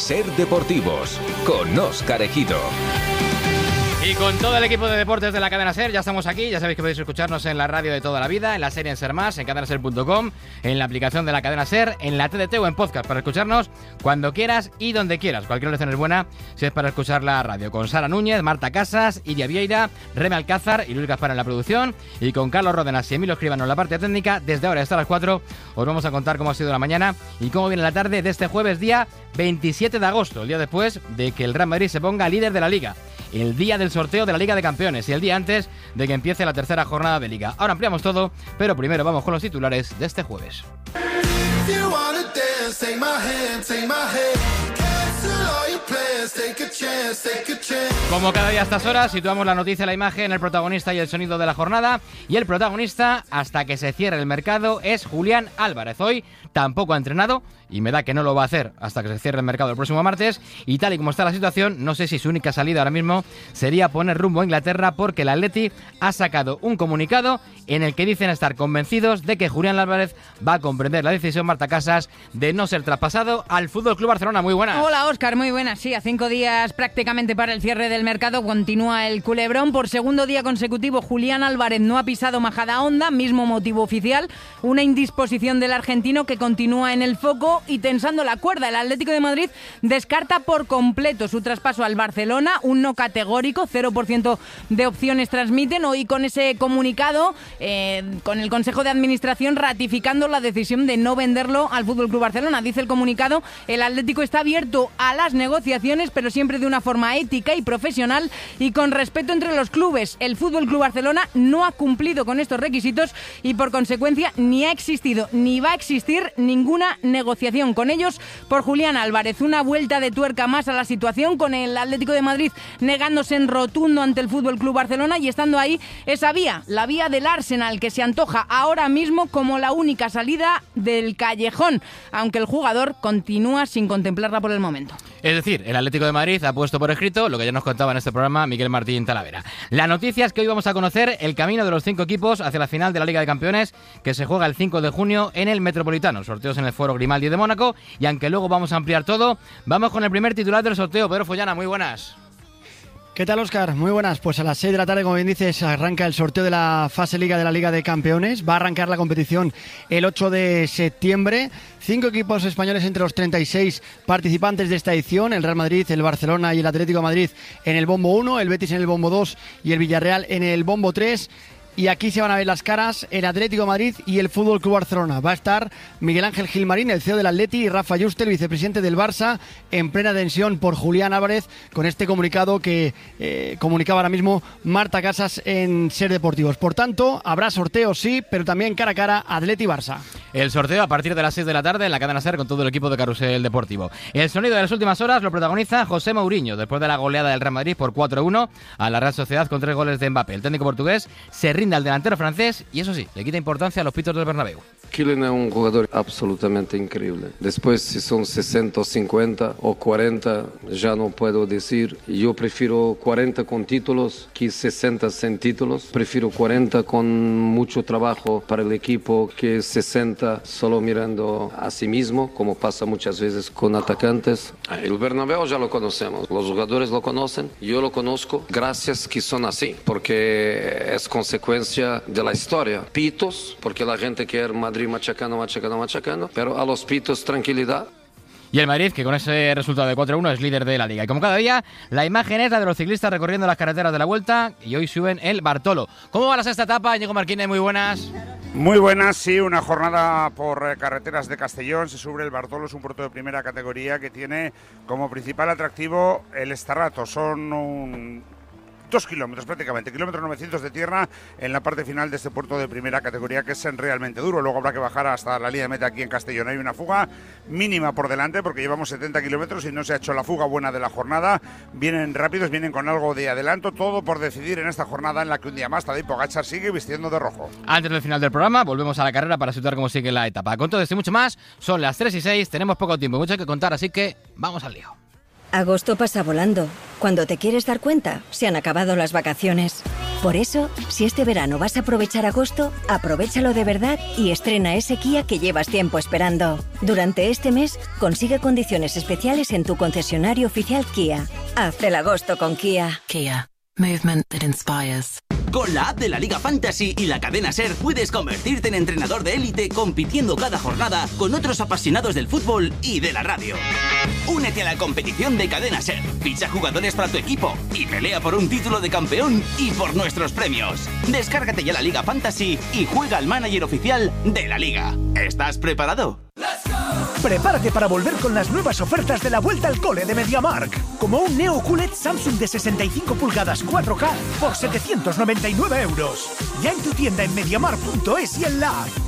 Ser Deportivos, con Óscar Ejido. Y con todo el equipo de deportes de la cadena SER, ya estamos aquí. Ya sabéis que podéis escucharnos en la radio de toda la vida, en la serie en Ser Más, en cadenaser.com, en la aplicación de la cadena SER, en la TDT o en podcast, para escucharnos cuando quieras y donde quieras. Cualquier lección es buena si es para escuchar la radio. Con Sara Núñez, Marta Casas, Iria Vieira, Reme Alcázar y Luis Gaspar en la producción. Y con Carlos Ródenas y Emilio Escribano en la parte técnica. Desde ahora hasta las 4 os vamos a contar cómo ha sido la mañana y cómo viene la tarde de este jueves, día 27 de agosto, el día después de que el Real Madrid se ponga líder de la Liga. El día del sorteo de la Liga de Campeones y el día antes de que empiece la tercera jornada de Liga. Ahora ampliamos todo, pero primero vamos con los titulares de este jueves. Como cada día a estas horas, situamos la noticia, la imagen, el protagonista y el sonido de la jornada. Y el protagonista, hasta que se cierre el mercado, es Julián Álvarez. Hoy tampoco ha entrenado y me da que no lo va a hacer hasta que se cierre el mercado el próximo martes. Y tal y como está la situación, no sé si su única salida ahora mismo sería poner rumbo a Inglaterra, porque el Atleti ha sacado un comunicado en el que dicen estar convencidos de que Julián Álvarez va a comprender la decisión, Marta Casas, de no ser traspasado al FC Barcelona. Muy buenas. Hola Óscar, muy buenas. Sí, a 5 días prácticamente para el cierre del mercado continúa el culebrón. Por segundo día consecutivo, Julián Álvarez no ha pisado Majadahonda, mismo motivo oficial, una indisposición del argentino que continúa en el foco y tensando la cuerda. El Atlético de Madrid descarta por completo su traspaso al Barcelona, un no categórico, 0% de opciones transmiten. Hoy con ese comunicado, con el Consejo de Administración ratificando la decisión de no venderlo al FC Barcelona. Dice el comunicado, el Atlético está abierto a las negociaciones, pero siempre de una forma ética y profesional y con respeto entre los clubes. El FC Barcelona no ha cumplido con estos requisitos y por consecuencia ni ha existido ni va a existir ninguna negociación con ellos por Julián Álvarez. Una vuelta de tuerca más a la situación, con el Atlético de Madrid negándose en rotundo ante el FC Barcelona y estando ahí esa vía, la vía del Arsenal, que se antoja ahora mismo como la única salida del callejón, aunque el jugador continúa sin contemplarla por el momento. Es decir, el Atlético de Madrid ha puesto por escrito lo que ya nos contaba en este programa Miguel Martín Talavera. La noticia es que hoy vamos a conocer el camino de los 5 equipos hacia la final de la Liga de Campeones, que se juega el 5 de junio en el Metropolitano. Sorteos en el Foro Grimaldi de Mónaco, y aunque luego vamos a ampliar todo, vamos con el primer titular del sorteo. Pedro Follana, muy buenas. ¿Qué tal, Óscar? Muy buenas. Pues a las 6 de la tarde, como bien dices, arranca el sorteo de la fase Liga de la Liga de Campeones. Va a arrancar la competición el 8 de septiembre. 5 equipos españoles entre los 36 participantes de esta edición. El Real Madrid, el Barcelona y el Atlético de Madrid en el bombo 1, el Betis en el bombo 2 y el Villarreal en el bombo 3. Y aquí se van a ver las caras el Atlético de Madrid y el FC Barcelona. Va a estar Miguel Ángel Gilmarín, el CEO del Atleti, y Rafa Juste, el vicepresidente del Barça, en plena tensión por Julián Álvarez, con este comunicado que comunicaba ahora mismo Marta Casas en Ser Deportivos. Por tanto, habrá sorteo, sí, pero también cara a cara Atleti-Barça. El sorteo a partir de las 6 de la tarde en la cadena SER con todo el equipo de Carrusel Deportivo. El sonido de las últimas horas lo protagoniza José Mourinho, después de la goleada del Real Madrid por 4-1 a la Real Sociedad con 3 goles de Mbappé. El técnico portugués se rinde al delantero francés y eso sí, le quita importancia a los pitos del Bernabéu. Kylian es un jugador absolutamente increíble. Después, si son 60, 50 o 40, ya no puedo decir. Yo prefiero 40 con títulos que 60 sin títulos. Prefiero 40 con mucho trabajo para el equipo que 60 solo mirando a sí mismo, como pasa muchas veces con atacantes. El Bernabéu ya lo conocemos, los jugadores lo conocen, yo lo conozco, gracias que son así, porque es consecuencia de la historia. Pitos, porque la gente quiere Madrid machacando, pero a los pitos tranquilidad. Y el Madrid, que con ese resultado de 4-1 es líder de la Liga. Y como cada día, la imagen es la de los ciclistas recorriendo las carreteras de la Vuelta, y hoy suben el Bartolo. ¿Cómo va la sexta etapa? Íñigo Marquínez, muy buenas. Muy buenas, sí, una jornada por carreteras de Castellón. Se sube el Bartolo, es un puerto de primera categoría que tiene como principal atractivo el Estarrato. Son 2 kilómetros prácticamente, kilómetro 900 de tierra en la parte final de este puerto de primera categoría, que es realmente duro. Luego habrá que bajar hasta la línea de meta aquí en Castellón. Hay una fuga mínima por delante porque llevamos 70 kilómetros y no se ha hecho la fuga buena de la jornada. Vienen rápidos, vienen con algo de adelanto, todo por decidir en esta jornada en la que un día más Tadej Pogačar sigue vistiendo de rojo. Antes del final del programa volvemos a la carrera para situar cómo sigue la etapa. Con todo esto y mucho más, son las 3:06, tenemos poco tiempo y mucho que contar, así que vamos al lío. Agosto pasa volando. Cuando te quieres dar cuenta, se han acabado las vacaciones. Por eso, si este verano vas a aprovechar agosto, aprovéchalo de verdad y estrena ese Kia que llevas tiempo esperando. Durante este mes, consigue condiciones especiales en tu concesionario oficial Kia. Haz el agosto con Kia. Kia. Movement that inspires. Con la app de la Liga Fantasy y la cadena SER puedes convertirte en entrenador de élite compitiendo cada jornada con otros apasionados del fútbol y de la radio. Únete a la competición de cadena SER, ficha jugadores para tu equipo y pelea por un título de campeón y por nuestros premios. Descárgate ya la Liga Fantasy y juega al manager oficial de la Liga. ¿Estás preparado? Prepárate para volver con las nuevas ofertas de la vuelta al cole de MediaMarkt. Como un Neo QLED Samsung de 65 pulgadas 4K por 799 euros. Ya en tu tienda en MediaMarkt.es y en la app.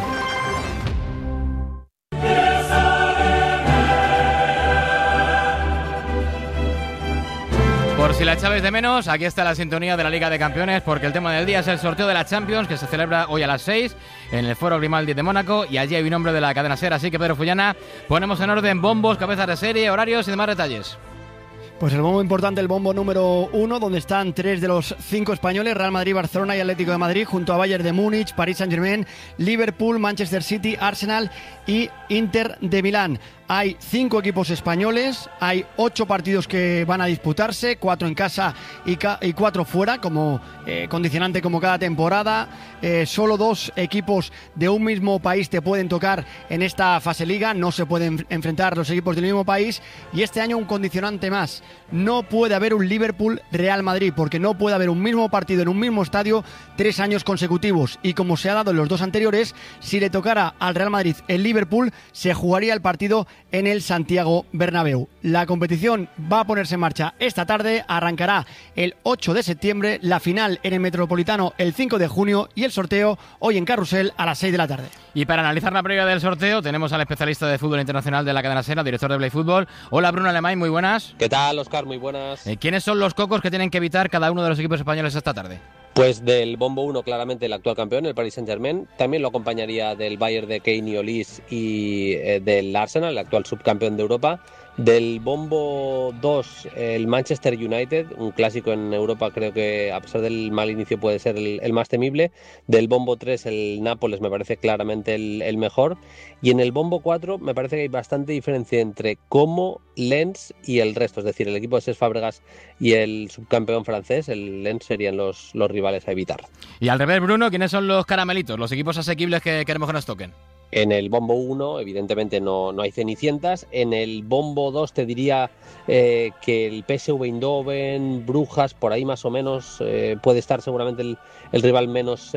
Por si la echabais de menos, aquí está la sintonía de la Liga de Campeones, porque el tema del día es el sorteo de la Champions, que se celebra hoy a las 6 en el Foro Grimaldi de Mónaco, y allí hay un nombre de la cadena SER. Así que, Pedro Fullana, ponemos en orden bombos, cabezas de serie, horarios y demás detalles. Pues el bombo importante, el bombo número 1, donde están 3 de los 5 españoles, Real Madrid, Barcelona y Atlético de Madrid, junto a Bayern de Múnich, Paris Saint-Germain, Liverpool, Manchester City, Arsenal y Inter de Milán. Hay 5 equipos españoles, hay 8 partidos que van a disputarse, 4 en casa y 4 fuera, como condicionante como cada temporada. Solo 2 equipos de un mismo país te pueden tocar en esta fase liga, no se pueden enfrentar los equipos del mismo país. Y este año un condicionante más, no puede haber un Liverpool-Real Madrid, porque no puede haber un mismo partido en un mismo estadio 3 años consecutivos. Y como se ha dado en los 2 anteriores, si le tocara al Real Madrid el Liverpool, se jugaría el partido en el Santiago Bernabéu. La competición va a ponerse en marcha esta tarde, arrancará el 8 de septiembre, la final en el Metropolitano el 5 de junio y el sorteo hoy en Carrusel a las 6 de la tarde. Y para analizar la previa del sorteo tenemos al especialista de fútbol internacional de la cadena SER, director de Play Fútbol. Hola, Bruno Alemán, muy buenas. ¿Qué tal, Óscar? Muy buenas. ¿Quiénes son los cocos que tienen que evitar cada uno de los equipos españoles esta tarde? Pues del bombo 1, claramente el actual campeón, el Paris Saint-Germain. También lo acompañaría del Bayern de Kane y Olise y del Arsenal, el actual subcampeón de Europa. Del bombo 2, el Manchester United, un clásico en Europa, creo que a pesar del mal inicio puede ser el más temible. Del bombo 3, el Nápoles me parece claramente el mejor. Y en el bombo 4 me parece que hay bastante diferencia entre Como, Lens y el resto. Es decir, el equipo de Cesc Fábregas y el subcampeón francés, el Lens, serían los rivales a evitar. Y al revés, Bruno, ¿quiénes son los caramelitos, los equipos asequibles que queremos que nos toquen? En el bombo 1, evidentemente, no hay cenicientas. En el bombo 2 te diría que el PSV Eindhoven, Brujas, por ahí más o menos puede estar seguramente el rival menos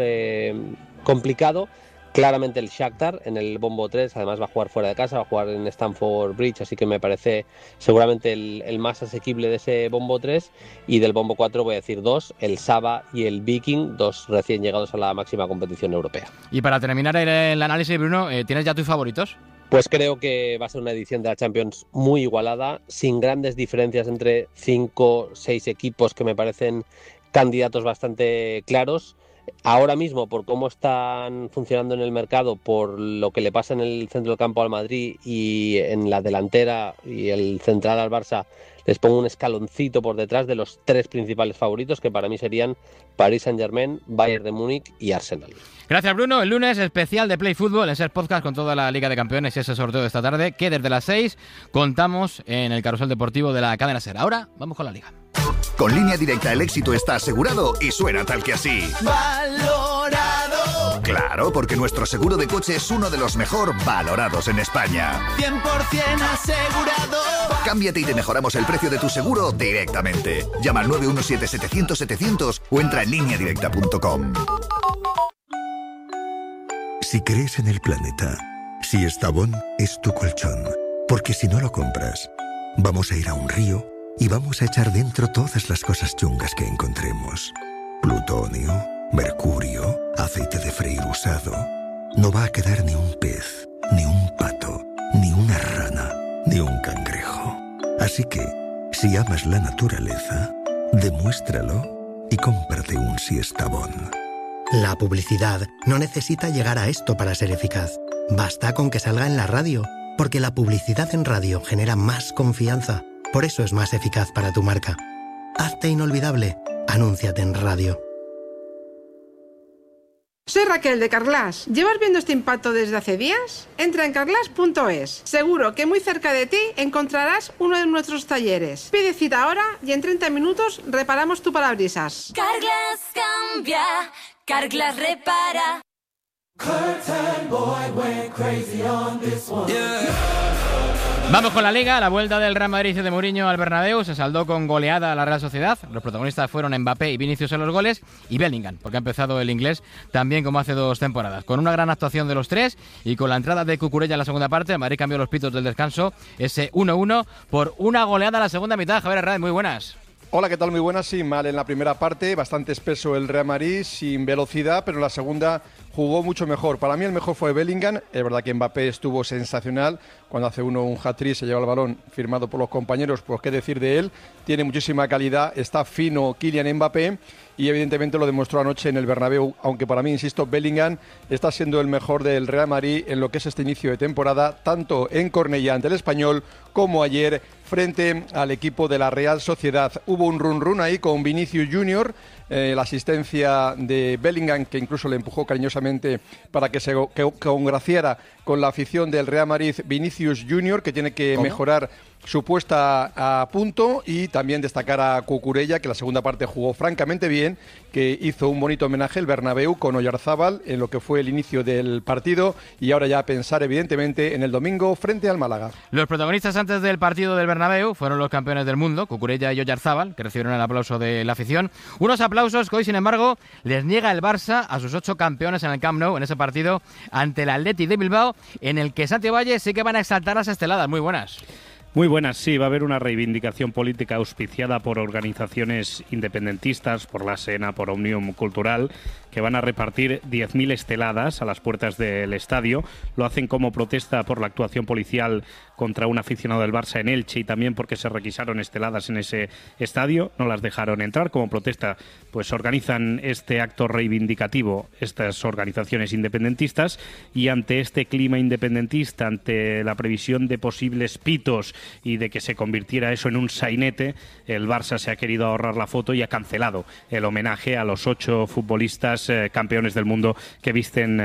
complicado. Claramente el Shakhtar en el bombo 3, además va a jugar fuera de casa, va a jugar en Stamford Bridge, así que me parece seguramente el más asequible de ese bombo 3. Y del bombo 4 voy a decir 2, el Saba y el Viking, 2 recién llegados a la máxima competición europea. Y para terminar el análisis, Bruno, ¿tienes ya tus favoritos? Pues creo que va a ser una edición de la Champions muy igualada, sin grandes diferencias entre 5 o 6 equipos que me parecen candidatos bastante claros. Ahora mismo, por cómo están funcionando en el mercado, por lo que le pasa en el centro del campo al Madrid y en la delantera y el central al Barça, les pongo un escaloncito por detrás de los 3 principales favoritos, que para mí serían Paris Saint-Germain, Bayern de Múnich y Arsenal. Gracias, Bruno. El lunes especial de Play Fútbol en SER Podcast con toda la Liga de Campeones y ese sorteo de esta tarde, que desde las 6 contamos en el carrusel deportivo de la cadena SER. Ahora vamos con la Liga. Con Línea Directa el éxito está asegurado y suena tal que así. ¡Valorado! Claro, porque nuestro seguro de coche es uno de los mejor valorados en España. 100% asegurado. Cámbiate y te mejoramos el precio de tu seguro directamente. Llama al 917-700-700 o entra en lineadirecta.com. Si crees en el planeta, si Estavón es tu colchón, porque si no lo compras, vamos a ir a un río y vamos a echar dentro todas las cosas chungas que encontremos. Plutonio, mercurio, aceite de freír usado. No va a quedar ni un pez, ni un pato, ni una rana, ni un cangrejo. Así que, si amas la naturaleza, demuéstralo y cómprate un Siestabón. La publicidad no necesita llegar a esto para ser eficaz. Basta con que salga en la radio, porque la publicidad en radio genera más confianza. Por eso es más eficaz para tu marca. Hazte inolvidable. Anúnciate en radio. Soy Raquel de Carglass. ¿Llevas viendo este impacto desde hace días? Entra en carglass.es. Seguro que muy cerca de ti encontrarás uno de nuestros talleres. Pide cita ahora y en 30 minutos reparamos tu parabrisas. Carglass cambia, Carglass repara. Vamos con la Liga. La vuelta del Real Madrid de Mourinho al Bernabéu se saldó con goleada a la Real Sociedad. Los protagonistas fueron Mbappé y Vinicius en los goles y Bellingham, porque ha empezado el inglés también como hace 2 temporadas. Con una gran actuación de los tres y con la entrada de Cucurella en la segunda parte, el Madrid cambió los pitos del descanso, ese 1-1 por una goleada a la segunda mitad. Javier Herrera, muy buenas. Hola, ¿qué tal? Muy buenas. Sí, mal en la primera parte, bastante espeso el Real Madrid, sin velocidad, pero en la segunda jugó mucho mejor. Para mí el mejor fue Bellingham. Es verdad que Mbappé estuvo sensacional. Cuando hace uno un hat-trick, se lleva el balón firmado por los compañeros, pues qué decir de él. Tiene muchísima calidad, está fino Kylian Mbappé y evidentemente lo demostró anoche en el Bernabéu, aunque para mí, insisto, Bellingham está siendo el mejor del Real Madrid en lo que es este inicio de temporada, tanto en Cornellá ante el Español como ayer frente al equipo de la Real Sociedad. Hubo un run-run ahí con Vinicius Junior, la asistencia de Bellingham, que incluso le empujó cariñosamente para que se congraciara con la afición del Real Madrid. Vinicius Junior, que tiene que mejorar su puesta a punto, y también destacar a Cucurella, que la segunda parte jugó francamente bien, que hizo un bonito homenaje el Bernabéu con Oyarzábal en lo que fue el inicio del partido, y ahora ya a pensar evidentemente en el domingo frente al Málaga. Los protagonistas antes del partido del Bernabéu fueron los campeones del mundo, Cucurella y Oyarzábal, que recibieron el aplauso de la afición. Unos aplausos que hoy, sin embargo, les niega el Barça a sus 8 campeones en el Camp Nou en ese partido ante el Athletic de Bilbao, en el que Santi Valle sí que van a exaltar las esteladas. Muy buenas. Muy buenas, sí, va a haber una reivindicación política auspiciada por organizaciones independentistas, por la Sena, por Òmnium Cultural, que van a repartir 10.000 esteladas a las puertas del estadio. Lo hacen como protesta por la actuación policial contra un aficionado del Barça en Elche y también porque se requisaron esteladas en ese estadio, no las dejaron entrar. Como protesta, pues organizan este acto reivindicativo estas organizaciones independentistas, y ante este clima independentista, ante la previsión de posibles pitos y de que se convirtiera eso en un sainete, el Barça se ha querido ahorrar la foto y ha cancelado el homenaje a los 8 futbolistas campeones del mundo que visten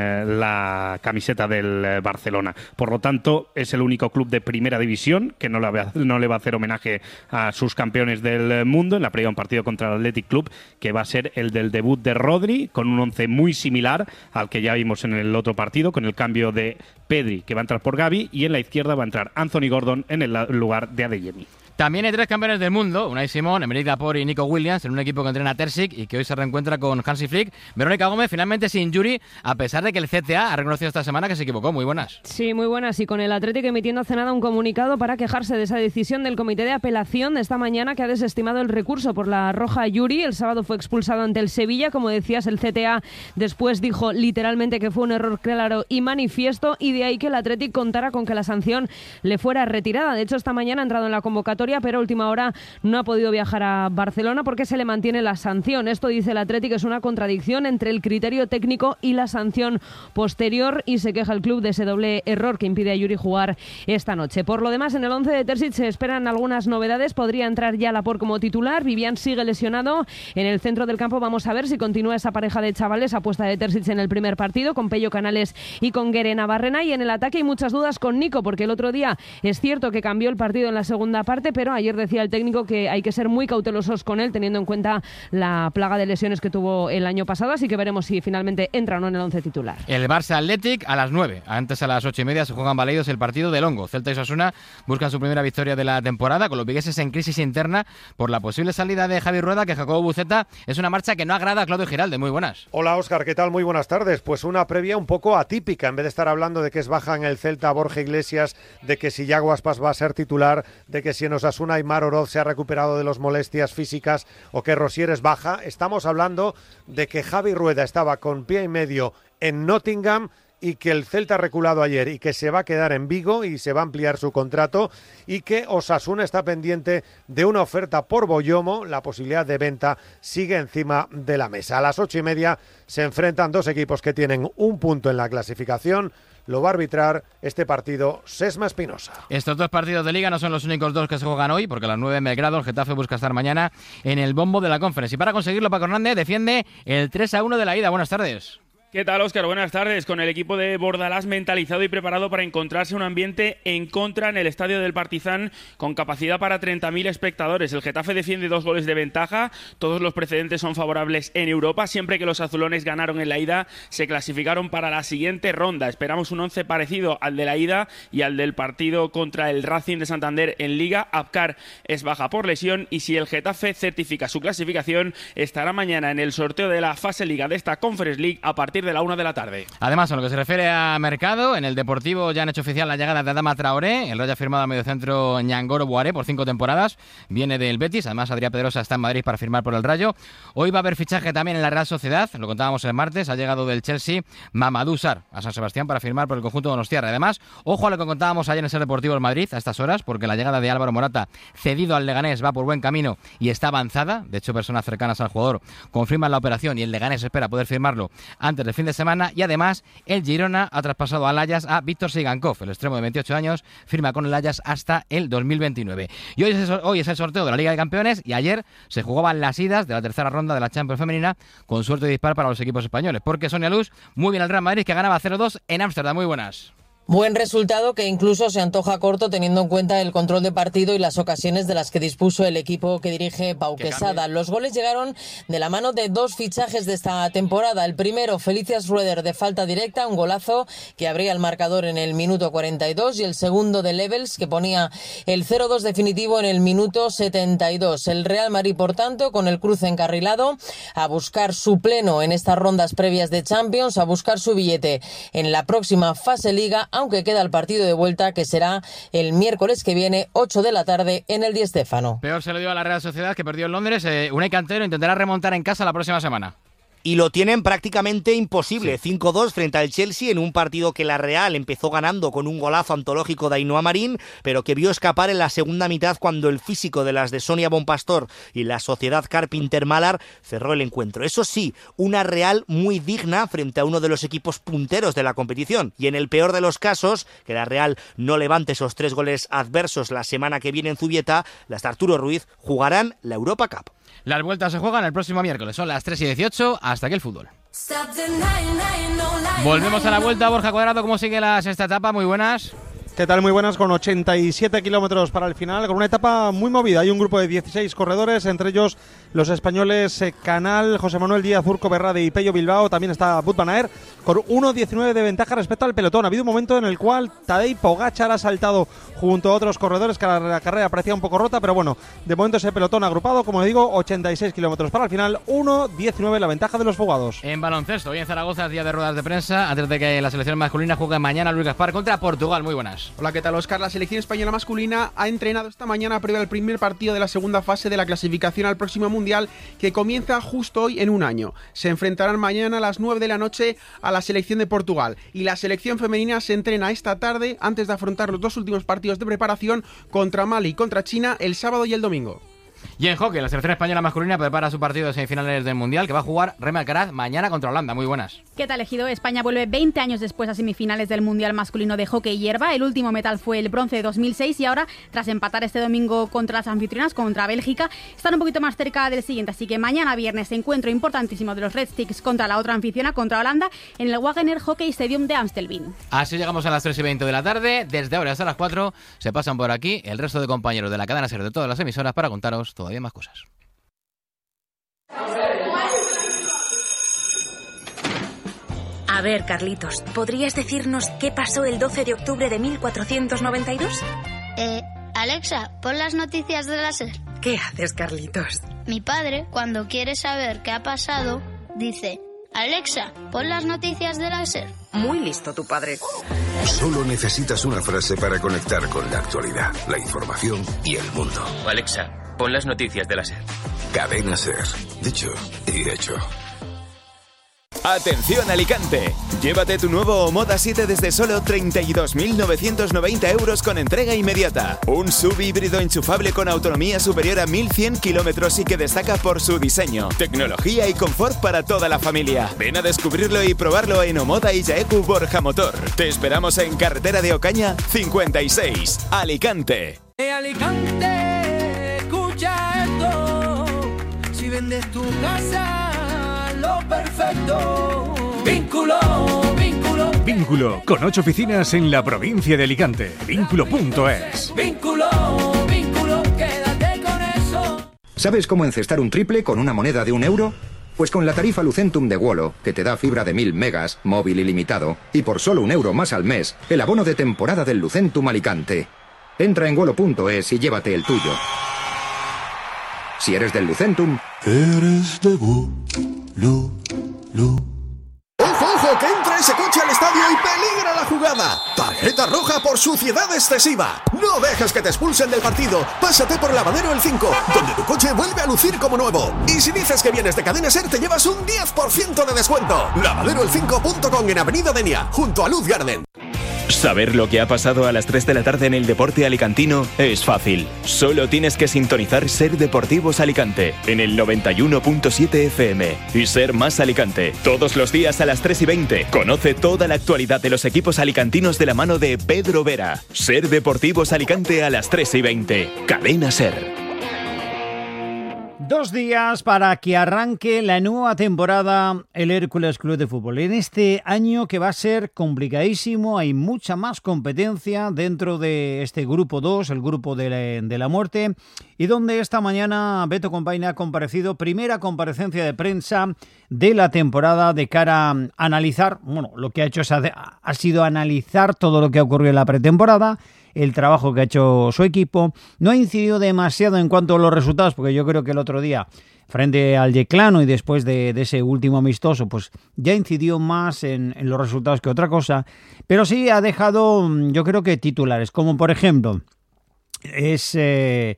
la camiseta del Barcelona. Por lo tanto, es el único club de primera división que no le va a hacer homenaje a sus campeones del mundo en la previa de un partido contra el Athletic Club, que va a ser el del debut de Rodri, con un 11 muy similar al que ya vimos en el otro partido, con el cambio de Pedri, que va a entrar por Gavi, y en la izquierda va a entrar Anthony Gordon en el lugar de Adeyemi. También hay 3 campeones del mundo, Unai Simón, Emerick Laporte y Nico Williams, en un equipo que entrena a Terzic y que hoy se reencuentra con Hansi Flick. Verónica Gómez finalmente sin Yuri, a pesar de que el CTA ha reconocido esta semana que se equivocó. Muy buenas. Sí, muy buenas, y con el Atlético emitiendo hace nada un comunicado para quejarse de esa decisión del Comité de Apelación de esta mañana, que ha desestimado el recurso por la roja a Yuri. El sábado fue expulsado ante el Sevilla, como decías, el CTA después dijo literalmente que fue un error claro y manifiesto, y de ahí que el Atlético contara con que la sanción le fuera retirada. De hecho, esta mañana ha entrado en la convocatoria, pero a última hora no ha podido viajar a Barcelona porque se le mantiene la sanción. Esto, dice el Atlético, es una contradicción entre el criterio técnico y la sanción posterior, y se queja el club de ese doble error que impide a Yuri jugar esta noche. Por lo demás, en el 11 de Terzic se esperan algunas novedades. Podría entrar ya Laporte como titular. Vivian sigue lesionado. En el centro del campo vamos a ver si continúa esa pareja de chavales, apuesta de Terzic en el primer partido, con Pello Canales y con Guere Navarrena. Y en el ataque hay muchas dudas con Nico, porque el otro día es cierto que cambió el partido en la segunda parte, pero ayer decía el técnico que hay que ser muy cautelosos con él, teniendo en cuenta la plaga de lesiones que tuvo el año pasado, así que veremos si finalmente entra o no en el 11 titular. El Barça Athletic a las 9, antes a las 8:30 se juegan Baleidos el partido de Longo. Celta y Osasuna buscan su primera victoria de la temporada, con los vigueses en crisis interna por la posible salida de Javi Rueda, que Jacobo Buceta es una marcha que no agrada a Claudio Giralde. Muy buenas. Hola Óscar, ¿qué tal? Muy buenas tardes. Pues una previa un poco atípica, en vez de estar hablando de que es baja en el Celta Borja Iglesias, de que si Yago Aspas va a ser titular, de que si en Osasuna Aimar Oroz se ha recuperado de las molestias físicas o que Rosier es baja, estamos hablando de que Javi Rueda estaba con pie y medio en Nottingham y que el Celta ha reculado ayer y que se va a quedar en Vigo y se va a ampliar su contrato, y que Osasuna está pendiente de una oferta por Boyomo. La posibilidad de venta sigue encima de la mesa. A las 8:30 se enfrentan dos equipos que tienen un punto en la clasificación. Lo va a arbitrar este partido Sesma Espinosa. Estos 2 partidos de Liga no son los únicos 2 que se juegan hoy, porque a las 9 en Belgrado el Getafe busca estar mañana en el bombo de la Conference. Y para conseguirlo, Paco Hernández defiende el 3-1 de la ida. Buenas tardes. ¿Qué tal, Óscar? Buenas tardes. Con el equipo de Bordalás mentalizado y preparado para encontrarse un ambiente en contra en el estadio del Partizan con capacidad para 30.000 espectadores. El Getafe defiende 2 goles de ventaja. Todos los precedentes son favorables en Europa. Siempre que los azulones ganaron en la ida, se clasificaron para la siguiente ronda. Esperamos un 11 parecido al de la ida y al del partido contra el Racing de Santander en Liga. Abkar es baja por lesión y si el Getafe certifica su clasificación, estará mañana en el sorteo de la fase Liga de esta Conference League a partir de la 1 de la tarde. Además, en lo que se refiere a mercado, en el Deportivo ya han hecho oficial la llegada de Adama Traoré. El Rayo ha firmado al mediocentro Ñangoro Boaré por 5 temporadas. Viene del Betis. Además, Adrián Pedrosa está en Madrid para firmar por el Rayo. Hoy va a haber fichaje también en la Real Sociedad. Lo contábamos el martes. Ha llegado del Chelsea Mamadou Sarr a San Sebastián para firmar por el conjunto donostiarra. Además, ojo a lo que contábamos ayer en Ser Deportivo en Madrid a estas horas, porque la llegada de Álvaro Morata, cedido al Leganés, va por buen camino y está avanzada. De hecho, personas cercanas al jugador confirman la operación y el Leganés espera poder firmarlo antes del fin de semana. Y además, el Girona ha traspasado al Ajax a Víctor Sigankov, el extremo de 28 años, firma con el Ajax hasta el 2029. Y hoy es el sorteo de la Liga de Campeones y ayer se jugaban las idas de la tercera ronda de la Champions femenina con suerte de dispar para los equipos españoles, porque Sonia Luz, muy bien al Real Madrid que ganaba 0-2 en Ámsterdam. Muy buenas. Buen resultado que incluso se antoja corto teniendo en cuenta el control de partido y las ocasiones de las que dispuso el equipo que dirige Pau Quesada. Los goles llegaron de la mano de 2 fichajes de esta temporada. El primero, Felicias Rueder de falta directa, un golazo que abría el marcador en el minuto 42, y el segundo de Levels que ponía el 0-2 definitivo en el minuto 72. El Real Madrid, por tanto, con el cruce encarrilado, a buscar su pleno en estas rondas previas de Champions, a buscar su billete en la próxima fase Liga, aunque queda el partido de vuelta que será el miércoles que viene, 8 de la tarde, en el Di Stéfano. Peor se lo dio a la Real Sociedad, que perdió en Londres. Unai Cantero intentará remontar en casa la próxima semana. Y lo tienen prácticamente imposible. 5-2 frente al Chelsea en un partido que la Real empezó ganando con un golazo antológico de Ainhoa Marín, pero que vio escapar en la segunda mitad cuando el físico de las de Sonia Bonpastor y la Sociedad Carpinter-Malar cerró el encuentro. Eso sí, una Real muy digna frente a uno de los equipos punteros de la competición. Y en el peor de los casos, que la Real no levante esos 3 goles adversos la semana que viene en Zubieta, las de Arturo Ruiz jugarán la Europa Cup. Las vueltas se juegan el próximo miércoles, son las 3:18, hasta aquí el fútbol. Volvemos a la vuelta. Borja Cuadrado, ¿cómo sigue la sexta etapa? Muy buenas. ¿Qué tal? Muy buenas, con 87 kilómetros para el final, con una etapa muy movida. Hay un grupo de 16 corredores, entre ellos los españoles Canal, José Manuel Díaz, Urco Berrade y Pello Bilbao. También está Wout van Aert, con 1.19 de ventaja respecto al pelotón. Ha habido un momento en el cual Tadej Pogačar ha saltado junto a otros corredores, que la carrera parecía un poco rota, pero bueno, de momento ese pelotón agrupado, como digo, 86 kilómetros para el final, 1.19 la ventaja de los fugados. En baloncesto, hoy en Zaragoza es día de ruedas de prensa, antes de que la selección masculina juegue mañana Luis Gaspar contra Portugal. Muy buenas. Hola, ¿qué tal, Óscar? La selección española masculina ha entrenado esta mañana previo al primer partido de la segunda fase de la clasificación al próximo Mundial, que comienza justo hoy en un año. Se enfrentarán mañana a las 9 de la noche a la selección de Portugal, y la selección femenina se entrena esta tarde antes de afrontar los 2 últimos partidos de preparación contra Mali y contra China el sábado y el domingo. Y en hockey, la selección española masculina prepara su partido de semifinales del Mundial, que va a jugar Remy Alcaraz mañana contra Holanda. Muy buenas. ¿Qué tal, Ejido? España vuelve 20 años después a semifinales del Mundial masculino de hockey hierba. El último metal fue el bronce de 2006 y ahora, tras empatar este domingo contra las anfitrionas, contra Bélgica, están un poquito más cerca del siguiente. Así que mañana viernes, encuentro importantísimo de los Red Sticks contra la otra anfitriona, contra Holanda, en el Wagener Hockey Stadium de Amstelveen. Así llegamos a las 3:20 de la tarde. Desde ahora hasta las 4 se pasan por aquí el resto de compañeros de la cadena SER de todas las emisoras para contaros todavía más cosas. A ver, Carlitos, ¿podrías decirnos qué pasó el 12 de octubre de 1492? Alexa, pon las noticias de la SER. ¿Qué haces, Carlitos? Mi padre, cuando quiere saber qué ha pasado, dice: Alexa, pon las noticias de la SER. Muy listo tu padre. Solo necesitas una frase para conectar con la actualidad, la información y el mundo. Alexa, pon las noticias de la SER. Cadena SER. Dicho y hecho. ¡Atención, Alicante! Llévate tu nuevo Moda 7 desde solo 32.990 euros con entrega inmediata. Un SUV híbrido enchufable con autonomía superior a 1.100 kilómetros y que destaca por su diseño, tecnología y confort para toda la familia. Ven a descubrirlo y probarlo en Omoda y Yaeku Borja Motor. Te esperamos en Carretera de Ocaña 56, Alicante. Alicante, escucha esto. Si vendes tu casa, lo perfecto. Vínculo, vínculo. Vínculo, con 8 oficinas en la provincia de Alicante. Vínculo.es. Vínculo, vínculo, quédate con eso. ¿Sabes cómo encestar un triple con una moneda de €1? Pues con la tarifa Lucentum de Wolo, que te da fibra de 1000 megas, móvil ilimitado, y por solo €1 más al mes, el abono de temporada del Lucentum Alicante. Entra en Wolo.es y llévate el tuyo. Si eres del Lucentum, eres de Wolo. ¡Ojo, ojo! ¡Que entra ese coche al estadio y peligra la jugada! ¡Tarjeta roja por suciedad excesiva! ¡No dejes que te expulsen del partido! Pásate por Lavadero El 5, donde tu coche vuelve a lucir como nuevo. Y si dices que vienes de Cadena Ser, te llevas un 10% de descuento. Lavaderoel5.com en Avenida Denia, junto a Luz Garden. Saber lo que ha pasado a las 3 de la tarde en el deporte alicantino es fácil. Solo tienes que sintonizar Ser Deportivos Alicante en el 91.7 FM y Ser Más Alicante. Todos los días a las 3:20. Conoce toda la actualidad de los equipos alicantinos de la mano de Pedro Vera. Ser Deportivos Alicante a las 3:20. Cadena Ser. 2 días para que arranque la nueva temporada el Hércules Club de Fútbol. En este año que va a ser complicadísimo, hay mucha más competencia dentro de este grupo 2, el grupo de la muerte, y donde esta mañana Beto Compaine ha comparecido, primera comparecencia de prensa de la temporada de cara a analizar, bueno, lo que ha hecho ha sido analizar todo lo que ha ocurrido en la pretemporada, el trabajo que ha hecho su equipo. No ha incidido demasiado en cuanto a los resultados, porque yo creo que el otro día, frente al Yeclano y después de ese último amistoso, pues ya incidió más en los resultados que otra cosa, pero sí ha dejado, yo creo que titulares, como por ejemplo, es de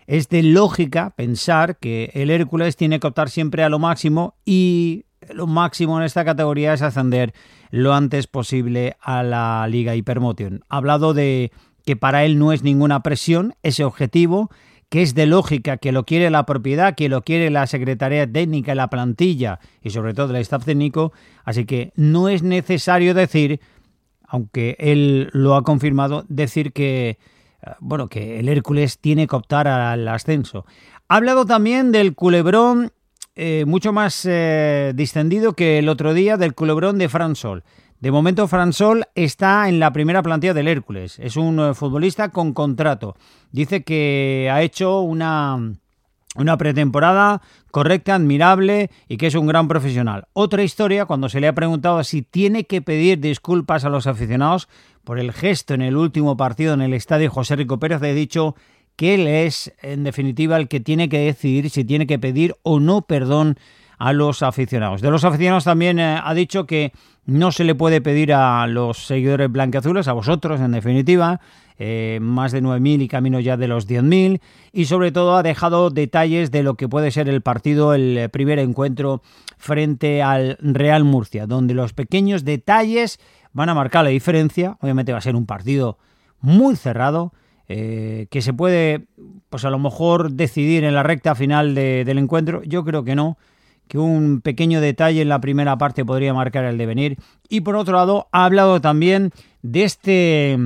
lógica pensar que el Hércules tiene que optar siempre a lo máximo, y lo máximo en esta categoría es ascender lo antes posible a la Liga Hypermotion. Ha hablado de que para él no es ninguna presión ese objetivo, que es de lógica, que lo quiere la propiedad, que lo quiere la Secretaría Técnica, la plantilla y sobre todo el staff técnico, así que no es necesario decir, aunque él lo ha confirmado, decir que que el Hércules tiene que optar al ascenso. Ha hablado también del culebrón mucho más distendido que el otro día, del culebrón de Fran Sol. De momento, Fran Sol está en la primera plantilla del Hércules. Es un futbolista con contrato. Dice que ha hecho una pretemporada correcta, admirable, y que es un gran profesional. Otra historia, cuando se le ha preguntado si tiene que pedir disculpas a los aficionados por el gesto en el último partido en el estadio José Rico Pérez, ha dicho que él es, en definitiva, el que tiene que decidir si tiene que pedir o no perdón a los aficionados. De los aficionados también ha dicho que no se le puede pedir a los seguidores blanquiazules, a vosotros en definitiva, más de 9.000 y camino ya de los 10.000, y sobre todo ha dejado detalles de lo que puede ser el partido, el primer encuentro frente al Real Murcia, donde los pequeños detalles van a marcar la diferencia. Obviamente va a ser un partido muy cerrado, que se puede, pues a lo mejor decidir en la recta final del encuentro. Yo creo que no, que un pequeño detalle en la primera parte podría marcar el devenir. Y por otro lado, ha hablado también de este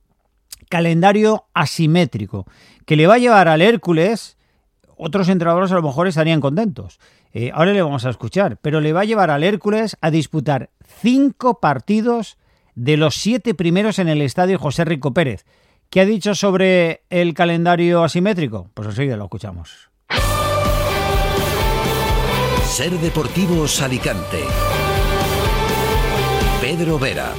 calendario asimétrico que le va a llevar al Hércules. Otros entrenadores a lo mejor estarían contentos. Ahora le vamos a escuchar, pero le va a llevar al Hércules a disputar 5 partidos de los 7 primeros en el estadio José Rico Pérez. ¿Qué ha dicho sobre el calendario asimétrico? Pues enseguida lo escuchamos. Ser Deportivos Alicante. Pedro Vera.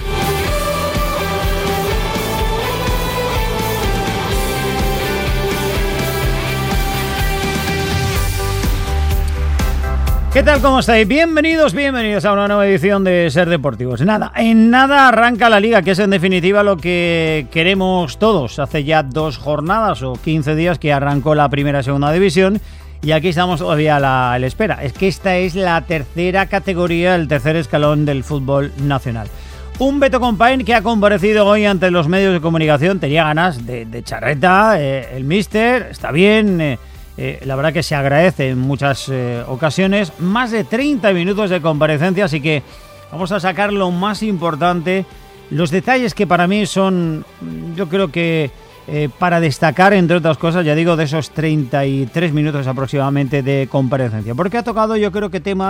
¿Qué tal? ¿Cómo estáis? Bienvenidos a una nueva edición de Ser Deportivos. En nada arranca la Liga, que es en definitiva lo que queremos todos. Hace ya 2 jornadas o 15 días que arrancó la primera y segunda división, y aquí estamos todavía a la espera. Es que esta es la tercera categoría, el tercer escalón del fútbol nacional. Un Beto Compaine que ha comparecido hoy ante los medios de comunicación, tenía ganas de charreta, el míster, está bien. La verdad que se agradece en muchas ocasiones. Más de 30 minutos de comparecencia, así que vamos a sacar lo más importante, los detalles que para mí son, yo creo que para destacar, entre otras cosas, ya digo, de esos 33 minutos aproximadamente de comparecencia, porque ha tocado, yo creo que temas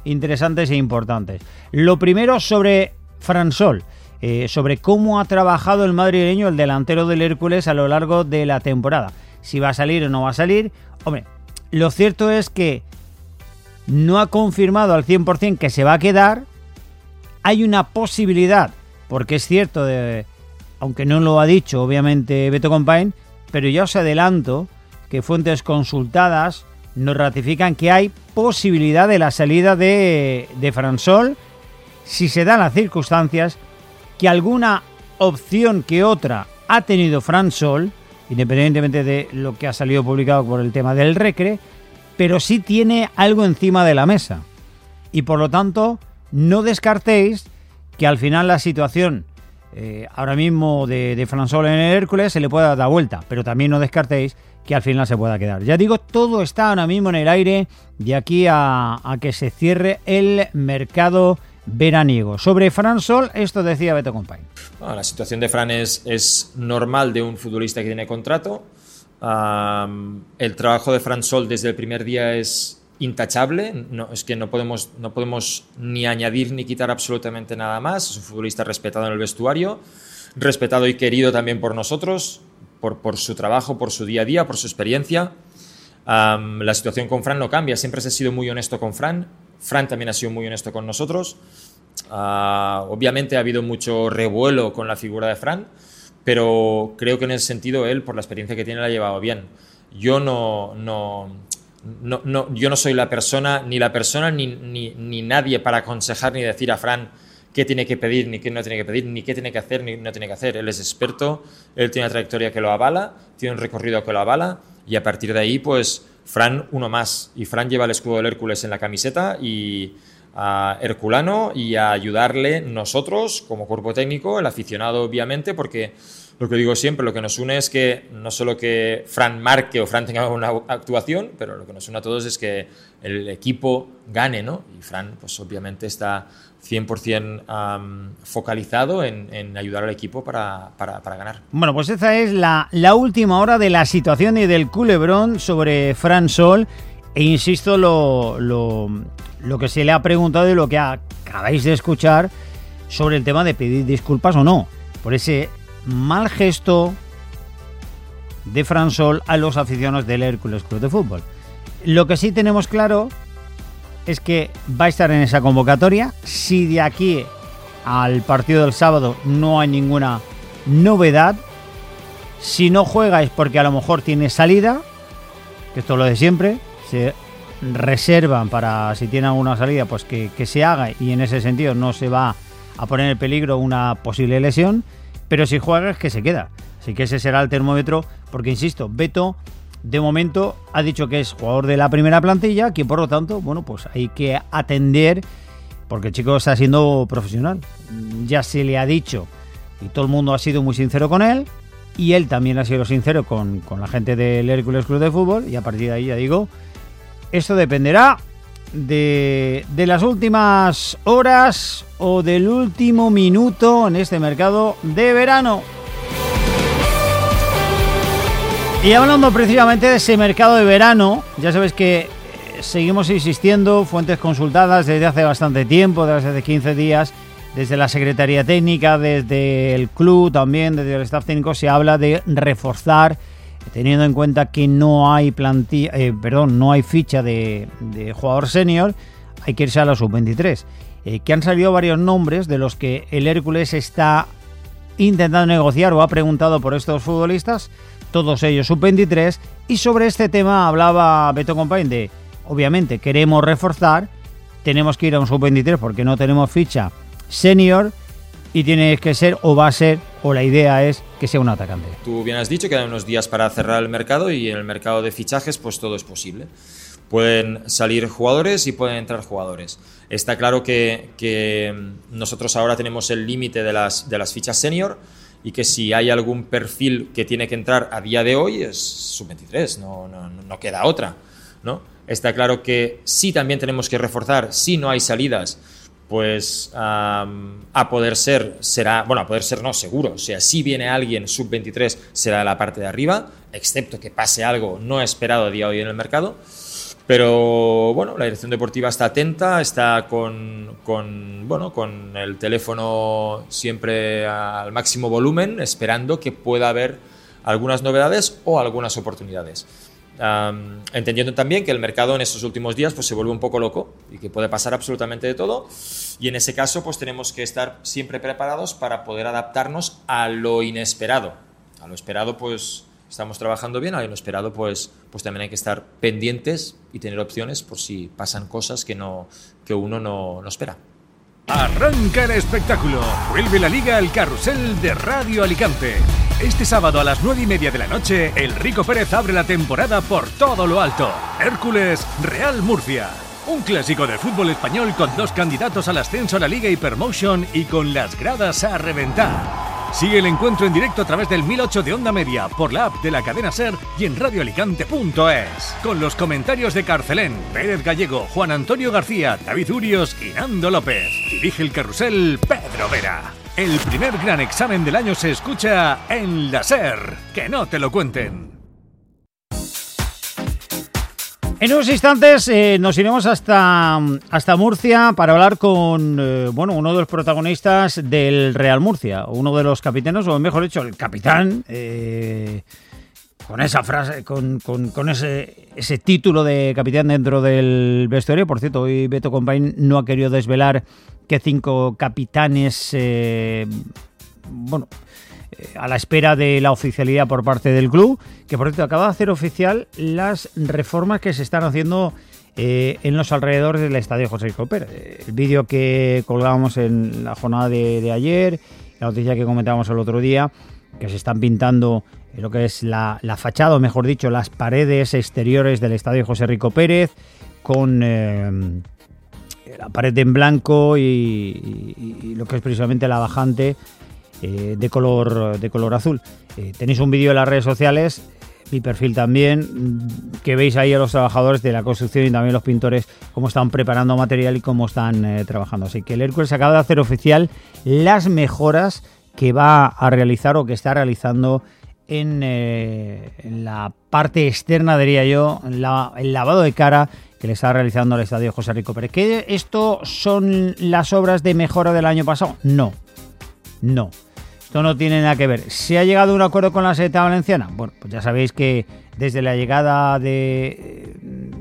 interesantes e importantes. Lo primero sobre Fransol, sobre cómo ha trabajado el madrileño, el delantero del Hércules, a lo largo de la temporada. Si va a salir o no va a salir. Hombre, lo cierto es que no ha confirmado al 100% que se va a quedar. Hay una posibilidad, porque es cierto, aunque no lo ha dicho obviamente Beto Compain, pero ya os adelanto que fuentes consultadas nos ratifican que hay posibilidad de la salida de Fransol, si se dan las circunstancias, que alguna opción que otra ha tenido Fransol, independientemente de lo que ha salido publicado por el tema del Recre, pero sí tiene algo encima de la mesa. Y por lo tanto, no descartéis que al final la situación ahora mismo de Fransol en el Hércules se le pueda dar vuelta, pero también no descartéis que al final se pueda quedar. Ya digo, todo está ahora mismo en el aire de aquí a que se cierre el mercado veraniego. Sobre Fransol, esto decía Beto Compain. Bueno, la situación de Fran es normal de un futbolista que tiene contrato. El trabajo de Fransol desde el primer día es intachable. No, es que no podemos ni añadir ni quitar absolutamente nada más. Es un futbolista respetado en el vestuario, respetado y querido también por nosotros, por su trabajo, por su día a día, por su experiencia. La situación con Fran no cambia. Siempre se ha sido muy honesto con Fran. Fran también ha sido muy honesto con nosotros. Obviamente ha habido mucho revuelo con la figura de Fran, pero creo que en ese sentido él, por la experiencia que tiene, la ha llevado bien. Yo no soy la persona ni nadie para aconsejar ni decir a Fran qué tiene que pedir, ni qué no tiene que pedir, ni qué tiene que hacer, ni no tiene que hacer. Él es experto, él tiene una trayectoria que lo avala, tiene un recorrido que lo avala, y a partir de ahí, pues, Fran uno más. Y Fran lleva el escudo del Hércules en la camiseta y herculano, y a ayudarle nosotros como cuerpo técnico, el aficionado obviamente, porque lo que digo siempre, lo que nos une es que no solo que Fran marque o Fran tenga una actuación, pero lo que nos une a todos es que el equipo gane, ¿no? Y Fran, pues obviamente está 100% focalizado en ayudar al equipo para ganar. Bueno, pues esa es la última hora de la situación y del culebrón sobre Fransol. E insisto, lo que se le ha preguntado y lo que acabáis de escuchar sobre el tema de pedir disculpas o no por ese mal gesto de Fransol a los aficionados del Hércules Club de Fútbol. Lo que sí tenemos claro es que va a estar en esa convocatoria. Si de aquí al partido del sábado no hay ninguna novedad, si no juega es porque a lo mejor tiene salida, que esto es lo de siempre, se reservan para, si tiene alguna salida, pues que se haga, y en ese sentido no se va a poner en peligro una posible lesión, pero si juega es que se queda. Así que ese será el termómetro, porque insisto, Beto de momento ha dicho que es jugador de la primera plantilla, que por lo tanto, bueno, pues hay que atender, porque el chico está siendo profesional. Ya se le ha dicho, y todo el mundo ha sido muy sincero con él, y él también ha sido sincero con la gente del Hércules Club de Fútbol, y a partir de ahí, ya digo, esto dependerá de las últimas horas o del último minuto en este mercado de verano. Y hablando precisamente de ese mercado de verano, ya sabéis que seguimos insistiendo, fuentes consultadas desde hace bastante tiempo, desde hace 15 días, desde la Secretaría Técnica, desde el club también, desde el staff técnico, se habla de reforzar, teniendo en cuenta que no hay no hay ficha de jugador senior, hay que irse a la sub-23. Que han salido varios nombres de los que el Hércules está intentando negociar o ha preguntado por estos futbolistas, todos ellos sub-23, y sobre este tema hablaba Beto Compain de, obviamente, queremos reforzar, tenemos que ir a un sub-23 porque no tenemos ficha senior, y tiene que ser, o va a ser, o la idea es que sea un atacante. Tú bien has dicho que hay unos días para cerrar el mercado, y en el mercado de fichajes pues todo es posible. Pueden salir jugadores y pueden entrar jugadores. Está claro que nosotros ahora tenemos el límite de las fichas senior, y que si hay algún perfil que tiene que entrar a día de hoy es sub-23, no queda otra, ¿no? Está claro que sí también tenemos que reforzar, si no hay salidas, pues a poder ser no, seguro. O sea, si viene alguien sub-23 será de la parte de arriba, excepto que pase algo no esperado a día de hoy en el mercado. Pero bueno, la dirección deportiva está atenta, está con el teléfono siempre al máximo volumen, esperando que pueda haber algunas novedades o algunas oportunidades. Entendiendo también que el mercado en estos últimos días pues se vuelve un poco loco y que puede pasar absolutamente de todo, y en ese caso pues tenemos que estar siempre preparados para poder adaptarnos a lo inesperado. A lo esperado pues estamos trabajando bien, a lo inesperado pues también hay que estar pendientes y tener opciones por si pasan cosas que uno no espera. Arranca el espectáculo. Vuelve la Liga al carrusel de Radio Alicante. Este sábado a las 9:30 de la noche, el Rico Pérez abre la temporada por todo lo alto. Hércules Real Murcia. Un clásico del fútbol español con 2 candidatos al ascenso a la Liga Hypermotion y con las gradas a reventar. Sigue el encuentro en directo a través del 1008 de Onda Media, por la app de la cadena SER y en radioalicante.es. Con los comentarios de Carcelén, Pérez Gallego, Juan Antonio García, David Urios y Nando López. Dirige el carrusel Pedro Vera. El primer gran examen del año se escucha en la SER. Que no te lo cuenten. En unos instantes nos iremos hasta Murcia para hablar con uno de los protagonistas del Real Murcia, uno de los capitanes, o mejor dicho, el capitán, con esa frase, con ese título de capitán dentro del vestuario. Por cierto, hoy Beto Compain no ha querido desvelar que 5 capitanes, a la espera de la oficialidad por parte del club, que por cierto acaba de hacer oficial las reformas que se están haciendo en los alrededores del estadio José Rico Pérez. El vídeo que colgábamos en la jornada de ayer, la noticia que comentábamos el otro día, que se están pintando lo que es la fachada, o mejor dicho, las paredes exteriores del estadio José Rico Pérez, con la pared en blanco y lo que es precisamente la bajante de color azul. Tenéis un vídeo en las redes sociales, mi perfil también, que veis ahí a los trabajadores de la construcción y también los pintores cómo están preparando material y cómo están trabajando. Así que el Hércules acaba de hacer oficial las mejoras que va a realizar o que está realizando en la parte externa, diría yo, el lavado de cara que le está realizando al estadio José Rico Pérez. ¿Que esto son las obras de mejora del año pasado? No. Esto no tiene nada que ver. ¿Se ha llegado a un acuerdo con la Sanidad Valenciana? Bueno, pues ya sabéis que desde la llegada de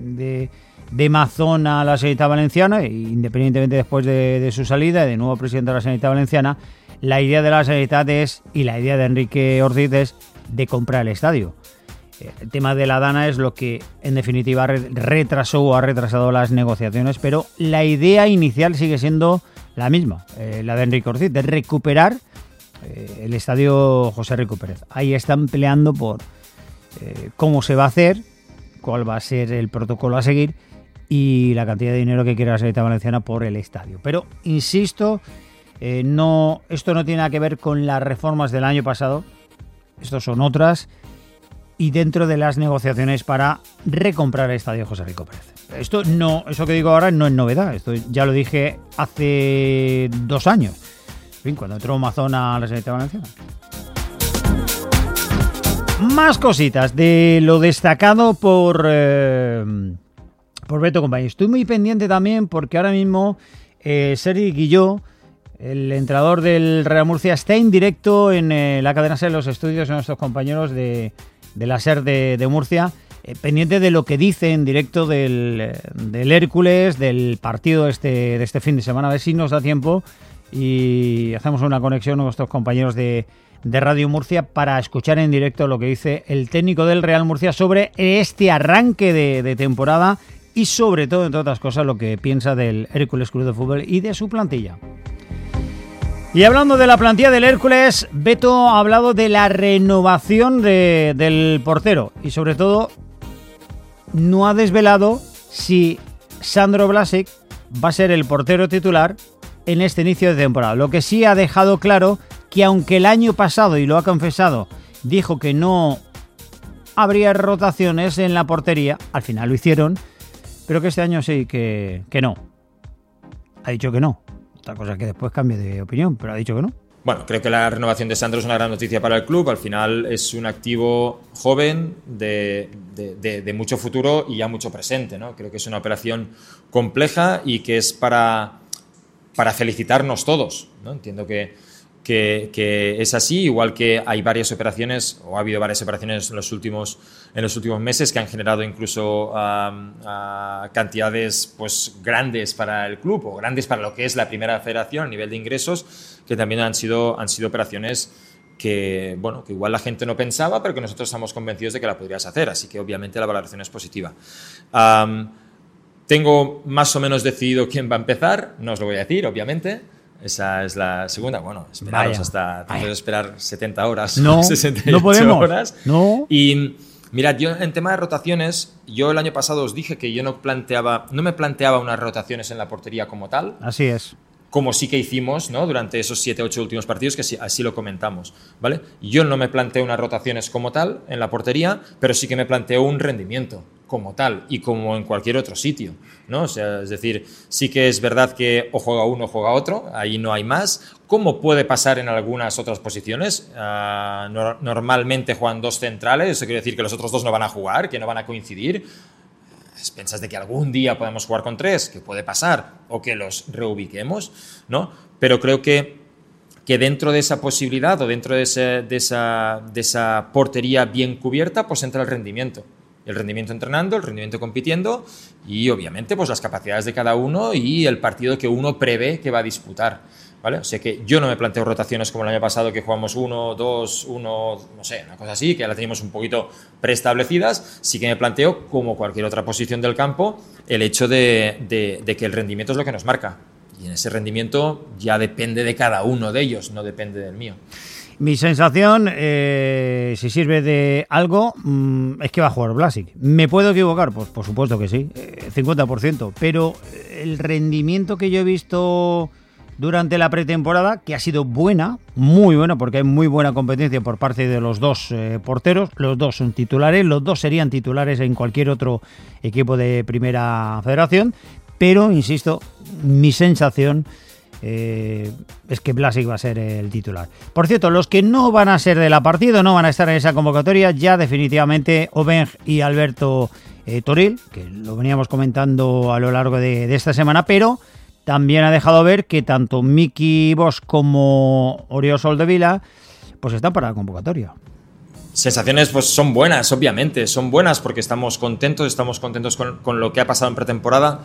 Mazón a la Sanidad Valenciana, independientemente después de su salida, de nuevo presidente de la Sanidad Valenciana, la idea de la Sanidad y la idea de Enrique Ortiz es de comprar el estadio. El tema de la Dana es lo que en definitiva retrasó o ha retrasado las negociaciones, pero la idea inicial sigue siendo la misma, la de Enrique Ortiz, de recuperar el estadio José Rico Pérez. Ahí están peleando por cómo se va a hacer, cuál va a ser el protocolo a seguir y la cantidad de dinero que quiere la Sanidad Valenciana por el estadio. Pero, insisto, esto no tiene nada que ver con las reformas del año pasado, estos son otras, y dentro de las negociaciones para recomprar el estadio José Rico Pérez. Eso que digo ahora no es novedad, esto ya lo dije hace 2 años, en fin, cuando entró Mazón a la Sanidad Valenciana. Más cositas de lo destacado por Beto Compañía. Estoy muy pendiente también porque ahora mismo Sergi Guilló, el entrenador del Real Murcia, está en directo en la cadena SER, los estudios de nuestros compañeros de la SER de Murcia, pendiente de lo que dice en directo del Hércules, del partido de este fin de semana. A ver si nos da tiempo y hacemos una conexión con nuestros compañeros de Radio Murcia para escuchar en directo lo que dice el técnico del Real Murcia sobre este arranque de temporada y sobre todo, entre otras cosas, lo que piensa del Hércules Club de Fútbol y de su plantilla. Y hablando de la plantilla del Hércules, Beto ha hablado de la renovación del portero y sobre todo no ha desvelado si Sandro Vlasic va a ser el portero titular en este inicio de temporada. Lo que sí ha dejado claro que aunque el año pasado, y lo ha confesado, dijo que no habría rotaciones en la portería, al final lo hicieron, pero que este año sí que no. Ha dicho que no. Otra cosa que después cambie de opinión, pero ha dicho que no. Bueno, creo que la renovación de Sandro es una gran noticia para el club. Al final es un activo joven de mucho futuro y ya mucho presente, ¿no? Creo que es una operación compleja y que es para felicitarnos todos, ¿no? Entiendo que es así, igual que hay varias operaciones, o ha habido varias operaciones en los últimos meses que han generado incluso cantidades pues grandes para el club o grandes para lo que es la primera federación a nivel de ingresos, que también han sido operaciones que, bueno, que igual la gente no pensaba, pero que nosotros estamos convencidos de que la podrías hacer, así que obviamente la valoración es positiva. Tengo más o menos decidido quién va a empezar, no os lo voy a decir, obviamente. Esa es la segunda. Bueno, esperaros tenemos que esperar 70 horas, no, 68 no podemos. horas. No. Y mirad, yo en tema de rotaciones, yo el año pasado os dije que yo no me planteaba unas rotaciones en la portería como tal. Así es. Como sí que hicimos, ¿no? Durante esos 7-8 últimos partidos, que sí, así lo comentamos, ¿vale? Yo no me planteo unas rotaciones como tal en la portería, pero sí que me planteo un rendimiento como tal y como en cualquier otro sitio, ¿no? O sea, es decir, sí que es verdad que o juega uno o juega otro, ahí no hay más. ¿Cómo puede pasar en algunas otras posiciones? Normalmente juegan dos centrales, eso quiere decir que los otros dos no van a jugar, que no van a coincidir. ¿Piensas de que algún día podemos jugar con tres? Que puede pasar, o que los reubiquemos, ¿no? Pero creo que dentro de esa posibilidad o dentro de esa portería bien cubierta, pues entra el rendimiento. El rendimiento entrenando, el rendimiento compitiendo y obviamente pues las capacidades de cada uno y el partido que uno prevé que va a disputar, ¿vale? O sea que yo no me planteo rotaciones como el año pasado que jugamos 1, 2, 1, no sé, una cosa así, que ya la teníamos un poquito preestablecidas. Sí que me planteo, como cualquier otra posición del campo, el hecho de que el rendimiento es lo que nos marca. Y en ese rendimiento ya depende de cada uno de ellos, no depende del mío. Mi sensación, si sirve de algo, es que va a jugar Vlasic. ¿Me puedo equivocar? Pues por supuesto que sí, 50%. Pero el rendimiento que yo he visto durante la pretemporada, que ha sido buena, muy buena, porque hay muy buena competencia por parte de los dos porteros. Los dos son titulares, los dos serían titulares en cualquier otro equipo de primera federación. Pero, insisto, mi sensación es que Vlasic va a ser el titular. Por cierto, los que no van a ser de la partida, no van a estar en esa convocatoria, ya definitivamente Obeng y Alberto Toril, que lo veníamos comentando a lo largo de esta semana, pero también ha dejado ver que tanto Miki Bosch como Oriol Soldevila pues están para la convocatoria. Sensaciones pues son buenas, obviamente, son buenas porque estamos contentos con lo que ha pasado en pretemporada.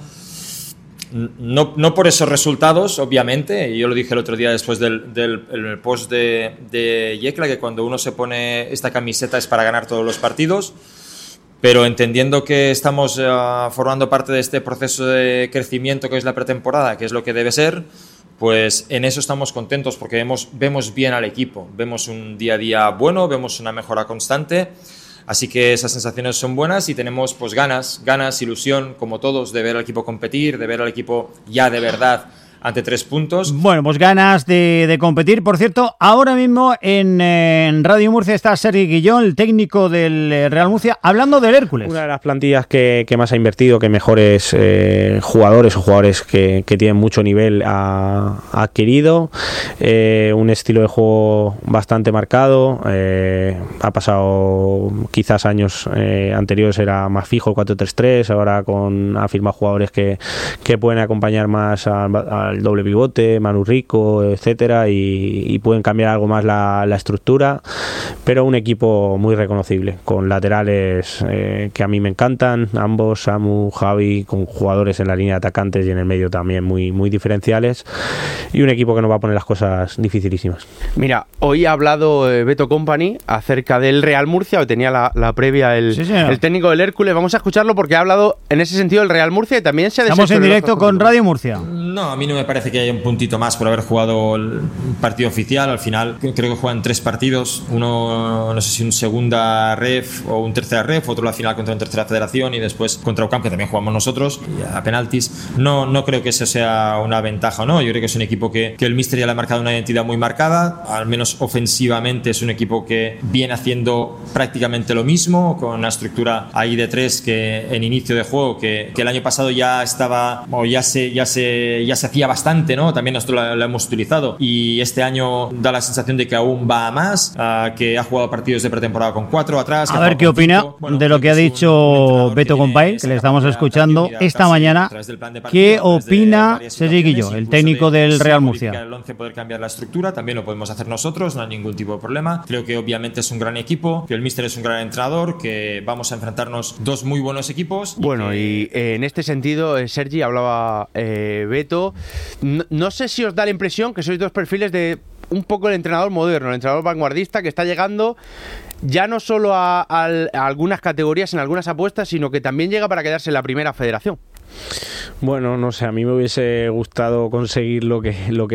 No por esos resultados, obviamente. Yo lo dije el otro día después del post de Yecla, que cuando uno se pone esta camiseta es para ganar todos los partidos, pero entendiendo que estamos formando parte de este proceso de crecimiento que es la pretemporada, que es lo que debe ser, pues en eso estamos contentos porque vemos bien al equipo, vemos un día a día bueno, vemos una mejora constante. Así que esas sensaciones son buenas y tenemos pues ganas, ilusión, como todos, de ver al equipo competir, de ver al equipo ya de verdad ante 3 puntos. Bueno, pues ganas de competir. Por cierto, ahora mismo en Radio Murcia está Sergi Guillón, el técnico del Real Murcia, hablando del Hércules. Una de las plantillas que más ha invertido, que mejores jugadores o jugadores que tienen mucho nivel ha adquirido. Un estilo de juego bastante marcado. Ha pasado quizás años anteriores era más fijo el 4-3-3, ahora ha firmado jugadores que pueden acompañar más al doble pivote, Manu Rico, etcétera, y pueden cambiar algo más la estructura, pero un equipo muy reconocible, con laterales que a mí me encantan, ambos, Samu, Javi, con jugadores en la línea de atacantes y en el medio también muy, muy diferenciales, y un equipo que nos va a poner las cosas dificilísimas. Mira, hoy ha hablado Beto Company acerca del Real Murcia, o tenía la previa el técnico del Hércules. Vamos a escucharlo porque ha hablado en ese sentido del Real Murcia y también se ha Estamos en directo con Radio Murcia. No, a mí no me parece que haya un puntito más por haber jugado el partido oficial. Al final creo que juegan 3 partidos, uno no sé si un segunda ref o un tercera ref, otro la final contra una tercera federación y después contra UCAM, que también jugamos nosotros, a penaltis. No creo que eso sea una ventaja o no. Yo creo que es un equipo que el míster ya le ha marcado una identidad muy marcada, al menos ofensivamente es un equipo que viene haciendo prácticamente lo mismo, con una estructura ahí de 3 que en inicio de juego que el año pasado ya estaba o ya se hacía bastante, ¿no? También nosotros lo hemos utilizado, y este año da la sensación de que aún va a más, que ha jugado partidos de pretemporada con 4 atrás. A ver qué opina de lo que ha dicho Beto Compay, que le estamos escuchando esta mañana. ¿Qué opina Sergi Guilló, el técnico del Real Murcia? El 11 poder cambiar la estructura, también lo podemos hacer nosotros, no hay ningún tipo de problema. Creo que obviamente es un gran equipo, que el míster es un gran entrenador, que vamos a enfrentarnos dos muy buenos equipos. Bueno, y en este sentido, Sergi, hablaba Beto, no sé si os da la impresión que sois dos perfiles de un poco el entrenador moderno, el entrenador vanguardista que está llegando ya no solo a algunas categorías en algunas apuestas, sino que también llega para quedarse en la primera federación. Bueno, no sé, a mí me hubiese gustado conseguir lo que